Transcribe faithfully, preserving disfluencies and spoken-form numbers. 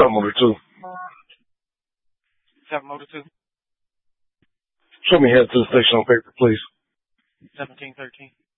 seven motor two. seven motor two. Show me head to the station on paper, please. seventeen thirteen.